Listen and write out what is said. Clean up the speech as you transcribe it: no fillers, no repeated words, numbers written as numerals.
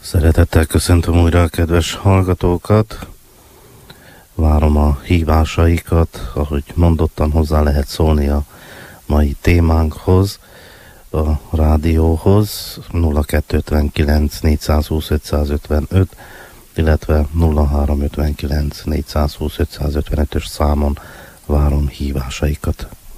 Szeretettel köszöntöm újra a kedves hallgatókat. Várom a hívásaikat, ahogy mondottam, hozzá lehet szólni a mai témánkhoz, a rádióhoz, 0259 420 555, illetve 0359 420 555-ös számon várom hívásaikat.